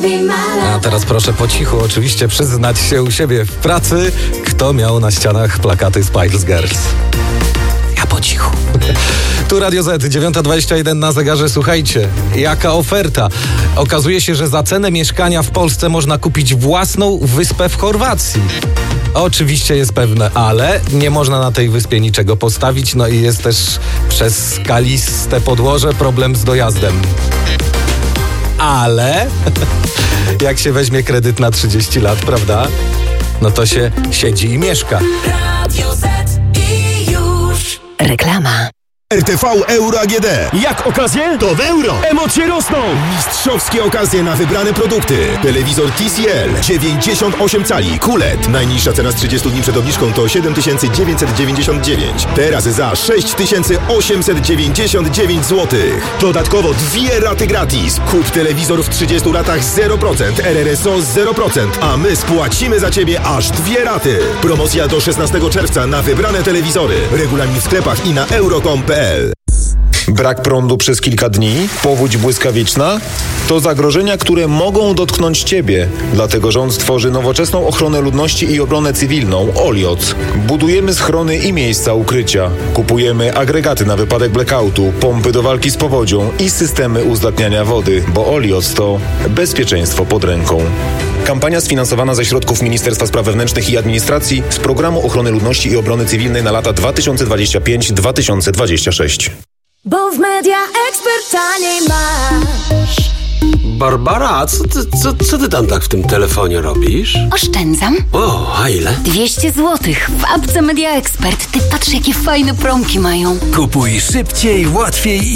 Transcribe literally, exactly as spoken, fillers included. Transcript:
A teraz proszę po cichu oczywiście przyznać się u siebie w pracy, kto miał na ścianach plakaty Spice Girls. Ja po cichu. Tu Radio Z, dziewiąta dwadzieścia jeden na zegarze. Słuchajcie, jaka oferta. Okazuje się, że za cenę mieszkania w Polsce można kupić własną wyspę w Chorwacji. Oczywiście jest pewne, ale nie można na tej wyspie niczego postawić, no i jest też przez skaliste podłoże problem z dojazdem. Ale jak się weźmie kredyt na trzydzieści lat, prawda? No to się siedzi i mieszka. Radio Z i już. Reklama. R T V Euro A G D. Jak okazje? To w euro. Emocje rosną! Mistrzowskie okazje na wybrane produkty. Telewizor T C L dziewięćdziesiąt osiem cali Q L E D. Najniższa cena z trzydziestu dni przed obniżką to siedem tysięcy dziewięćset dziewięćdziesiąt dziewięć. Teraz za sześć tysięcy osiemset dziewięćdziesiąt dziewięć złotych. Dodatkowo dwie raty gratis. Kup telewizor w trzydziestu latach zero procent, R R S O zero procent, a my spłacimy za Ciebie aż dwie raty. Promocja do szesnastego czerwca na wybrane telewizory. Regulamin w sklepach i na euro kropka com kropka p l. Brak prądu przez kilka dni? Powódź błyskawiczna? To zagrożenia, które mogą dotknąć Ciebie. Dlatego rząd stworzy nowoczesną ochronę ludności i obronę cywilną OLIOC. Budujemy schrony i miejsca ukrycia. Kupujemy agregaty na wypadek blackoutu, pompy do walki z powodzią i systemy uzdatniania wody, bo OLIOC to bezpieczeństwo pod ręką. Kampania sfinansowana ze środków Ministerstwa Spraw Wewnętrznych i Administracji z Programu Ochrony Ludności i Obrony Cywilnej na lata dwa tysiące dwudziesty piąty do dwa tysiące dwudziestego szóstego. Bo w Media Expert taniej masz. Barbara, a co ty, co, co ty tam tak w tym telefonie robisz? Oszczędzam. O, a ile? dwieście złotych w apce Media Expert. Ty patrz, jakie fajne promki mają. Kupuj szybciej, łatwiej